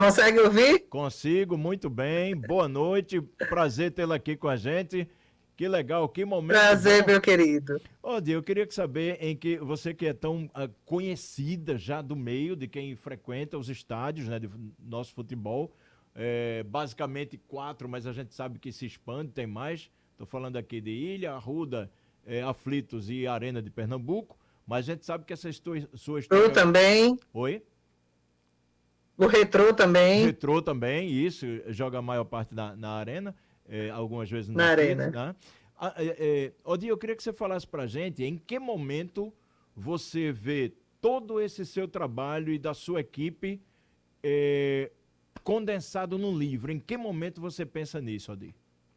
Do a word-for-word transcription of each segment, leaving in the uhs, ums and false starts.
Consegue ouvir? Consigo, muito bem. Boa noite, prazer tê-la aqui com a gente. Que legal, que momento Prazer, bom. meu querido. Ô, Di, eu queria saber em que você que é tão ah, conhecida já do meio, de quem frequenta os estádios, né, de nosso futebol, é, basicamente quatro, mas a gente sabe que se expande, tem mais. Estou falando aqui de Ilha, Arruda, é, Aflitos e Arena de Pernambuco, mas a gente sabe que essa história, sua Eu história... também. Oi? O Retrô também, Retrô também, isso, joga a maior parte na, na arena, é, algumas vezes no na aflitos, Arena. né? Ah, é, é, Odi, eu queria que você falasse pra gente em que momento você vê todo esse seu trabalho e da sua equipe é, condensado num livro. Em que momento você pensa nisso, Odi?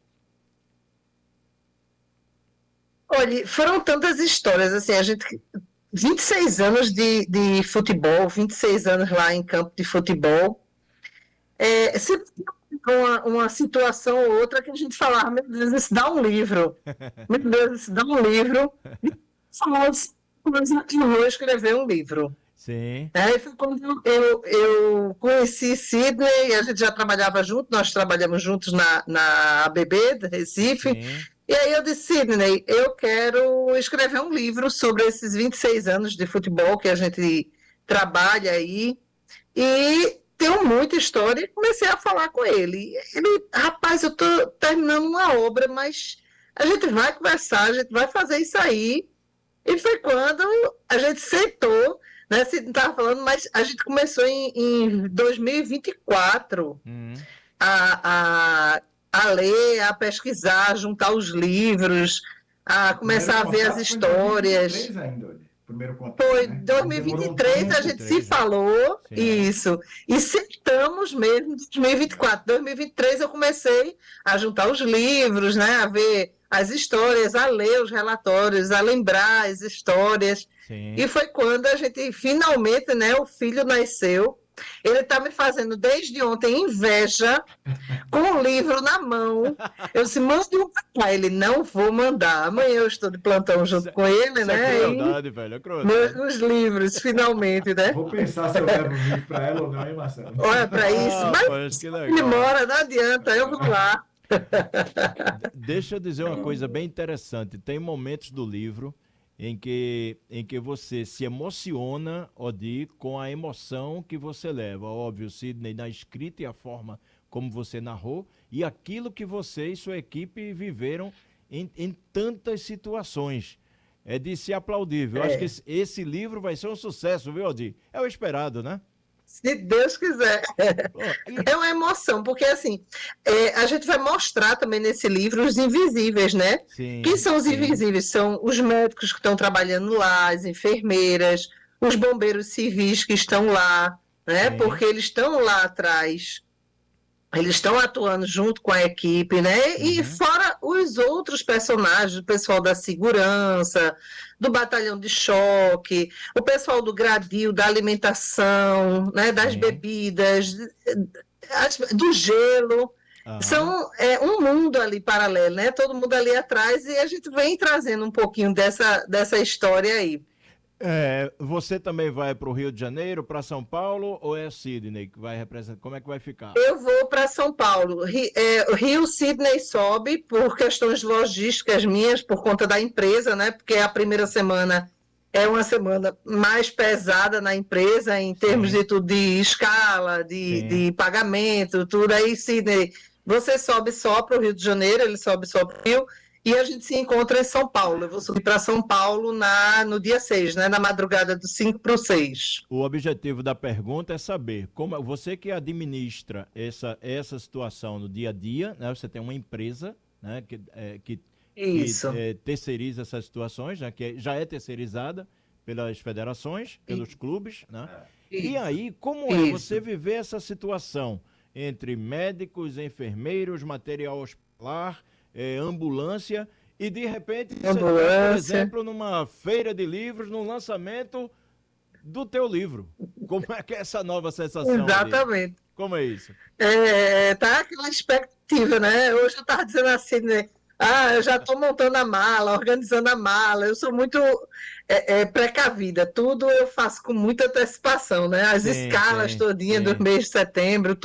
Olha, foram tantas histórias, assim, a gente... vinte e seis anos de, de futebol, vinte e seis anos lá em campo de futebol. É, sempre tinha uma, uma situação ou outra que a gente falava, meu Deus, isso dá um livro. Meu Deus, isso dá um livro. Falamos, mas eu vou escrever um livro. Sim, Aí foi quando eu, eu conheci Sidney, a gente já trabalhava junto, nós trabalhamos juntos na, na A B B de Recife, sim, e aí eu disse, Sidney, eu quero escrever um livro sobre esses vinte e seis anos de futebol que a gente trabalha aí, e tenho muita história, e comecei a falar com ele. Ele, rapaz, eu estou terminando uma obra, mas a gente vai conversar, a gente vai fazer isso aí, e foi quando a gente sentou, né? Você não estava falando, mas a gente começou em, em dois mil e vinte e quatro hum, a, a, a ler, a pesquisar, a juntar os livros, a O primeiro começar a ver as contato foi em dois mil e vinte e histórias. três ainda, olha. O primeiro contato, Foi né? Então demorou um dois mil e vinte e três a gente tempo. se vinte e três, né? falou, Sim, isso, e sentamos mesmo em dois mil e vinte e quatro. dois mil e vinte e três eu comecei a juntar os livros, né, a ver as histórias, a ler os relatórios, a lembrar as histórias. sim. E foi quando a gente finalmente, né, o filho nasceu. Ele está me fazendo desde ontem inveja com o livro na mão. Eu disse, mande um para ele, não vou mandar. Amanhã eu estou de plantão Isso junto é, com ele, isso é né? E crueldade, velho, é crueldade. meus livros, finalmente, né? Vou pensar se eu levo o livro para ela ou não, hein, Marcelo? Olha para isso, Ah, rapaz, mas que ele legal. mora, não adianta, eu vou lá. D- Deixa eu dizer uma coisa bem interessante. Tem momentos do livro em que, em que você se emociona, Odi, com a emoção que você leva. Óbvio, Sidney, na escrita e a forma como você narrou, e aquilo que você e sua equipe viveram em, em tantas situações. É de se aplaudir, viu? Eu acho que É, esse, esse livro vai ser um sucesso, viu, Odi? É o esperado, né? se Deus quiser. Ó, e, É uma emoção, porque assim, é, a gente vai mostrar também nesse livro os invisíveis, né? Quem sim, são os sim, invisíveis? São os médicos que estão trabalhando lá, as enfermeiras, os bombeiros civis que estão lá, né? sim, Porque eles estão lá atrás. Eles estão atuando junto com a equipe, né? E uhum, fora os outros personagens, o pessoal da segurança, do batalhão de choque, o pessoal do gradil, da alimentação, né? Das sim, bebidas, do gelo. aham. São é, um mundo ali paralelo, né? Todo mundo ali atrás e a gente vem trazendo um pouquinho dessa, dessa história aí. É, você também vai para o Rio de Janeiro, para São Paulo, ou é Sidney que vai representar? Como é que vai ficar? Eu vou para São Paulo. Ri- é, o Rio Sidney sobe por questões logísticas minhas, por conta da empresa, né? Porque a primeira semana é uma semana mais pesada na empresa, em termos Sim, de tudo, de escala, de, sim. de pagamento, tudo. Aí, Sidney, você sobe só para o Rio de Janeiro, ele sobe só para o Rio, e a gente se encontra em São Paulo. Eu vou subir para São Paulo na, no dia seis, né? Na madrugada do cinco para o seis. O objetivo da pergunta é saber como você que administra essa, essa situação no dia a dia, né? Você tem uma empresa, né? Que, é, que, que Isso. é, terceiriza essas situações, né? Que já é terceirizada pelas federações, pelos clubes, né? E Isso. aí, como é você Isso. viver essa situação entre médicos, enfermeiros, material hospitalar, eh, ambulância, e de repente você está, por Ambulância. exemplo, numa feira de livros, no lançamento do teu livro. Como é que é essa nova sensação, Odi? Exatamente. Como é isso? É, tá aquela expectativa, né? Hoje eu estava dizendo assim, né? Ah, eu já estou montando a mala, organizando a mala. Eu sou muito é, é, precavida. Tudo eu faço com muita antecipação, né? As Sim, escalas sim, todinhas do sim. mês de setembro,